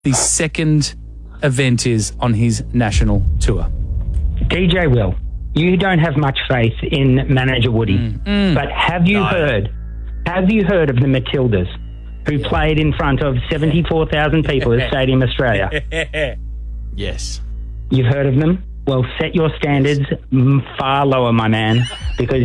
the second event is on his national tour? DJ Will, you don't have much faith in manager Woody, but have you heard of the Matildas, who played in front of 74,000 people at Stadium Australia? Yes. You've heard of them? Well, set your standards far lower, my man, because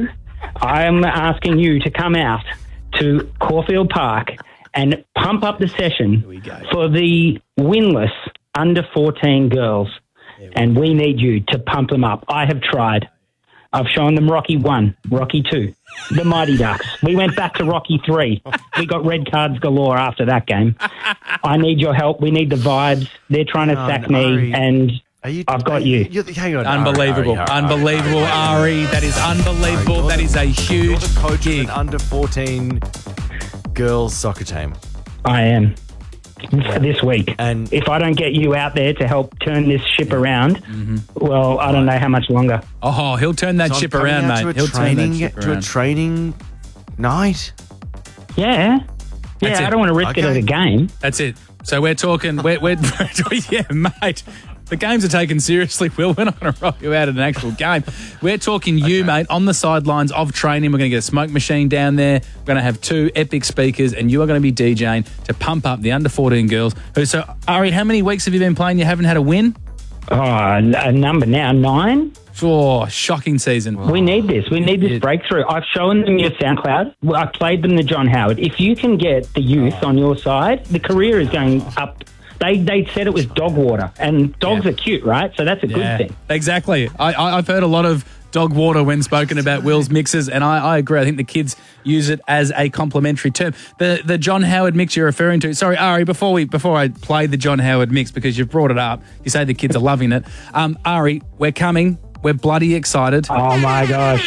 I'm asking you to come out to Caulfield Park and pump up the session for the winless under 14 girls. And we need you to pump them up. I have tried. I've shown them Rocky 1, Rocky 2, the Mighty Ducks. We went back to Rocky 3. We got red cards galore after that game. I need your help. We need the vibes. They're trying to sack me, and I've got you. Hang on, Unbelievable. Unbelievable, Ari. That is unbelievable. That is a huge You're the coach gig. of an under 14 girls soccer team. I am. This week. And if I don't get you out there to help turn this ship around, well, I don't know how much longer. Oh, he'll turn that ship around, mate. He'll turn that ship around. To a training night? Yeah. That's I it. don't want to risk it at a game. That's it. So we're talking, yeah, mate. The games are taken seriously, Will. We're not going to roll you out at an actual game. We're talking you, mate, on the sidelines of training. We're going to get a smoke machine down there. We're going to have 2 epic speakers, and you are going to be DJing to pump up the under-14 girls. So, Ari, how many weeks have you been playing? You haven't had a win? Oh, a number now, 9. Oh, shocking season. We need this. We need this breakthrough. I've shown them your SoundCloud. I played them the John Howard. If you can get the youth on your side, the career is going up. They said it was dog water, and dogs are cute, right? So that's a good thing. Exactly. I've heard a lot of dog water when spoken about Will's mixes, and I agree. I think the kids use it as a complimentary term. The John Howard mix you're referring to. Sorry, Ari, before I play the John Howard mix, because you've brought it up, you say the kids are loving it. Ari, we're coming. We're bloody excited. Oh, my gosh.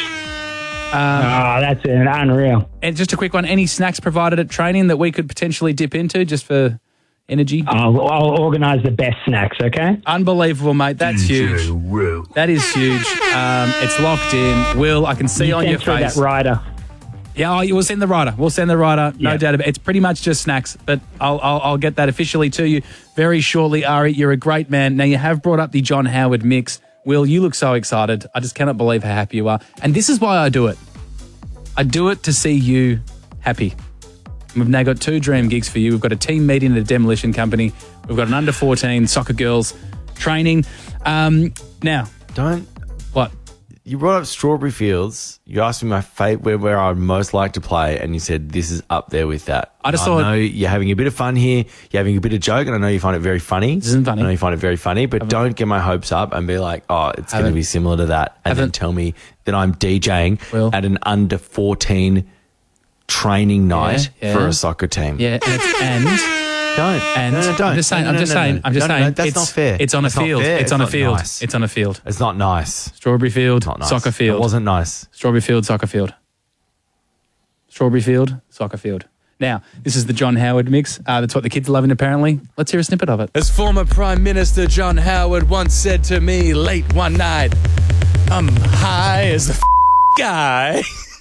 That's unreal. And just a quick one, any snacks provided at training that we could potentially dip into just for energy? I'll organise the best snacks, okay? Unbelievable, mate. That's huge. That is huge. It's locked in. Will, I can see on your face. That rider. Yeah, we'll send the rider. No doubt about it. It's pretty much just snacks, but I'll get that officially to you very shortly, Ari. You're a great man. Now, you have brought up the John Howard mix. Will, you look so excited. I just cannot believe how happy you are. And this is why I do it. I do it to see you happy. We've now got 2 dream gigs for you. We've got a team meeting at a demolition company. We've got an under-14 soccer girls training. Now. What? You brought up Strawberry Fields. You asked me my favourite, where I'd most like to play, and you said this is up there with that. I know you're having a bit of fun here. You're having a bit of joke, and I know you find it very funny. This isn't funny. I know you find it very funny, but don't get my hopes up and be like, oh, it's going to be similar to that, and then tell me that I'm DJing at an under-14 training night for a soccer team. Yeah, Don't. I'm just saying. That's not fair. It's on a field. It's on a field. It's on a field. It's not nice. Strawberry field, Not nice. soccer field. It wasn't nice. Strawberry field, soccer field. Strawberry field, soccer field. Now, this is the John Howard mix. That's what the kids are loving, apparently. Let's hear a snippet of it. As former Prime Minister John Howard once said to me late one night, I'm high as the guy.